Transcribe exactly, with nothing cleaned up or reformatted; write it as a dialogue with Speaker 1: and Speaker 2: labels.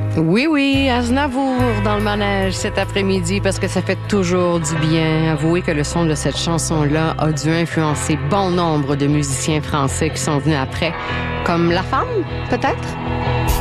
Speaker 1: Oui, oui, Aznavour dans le manège cet après-midi parce que ça fait toujours du bien. Avouez que le son de cette chanson-là a dû influencer bon nombre de musiciens français qui sont venus après, comme La Femme, peut-être?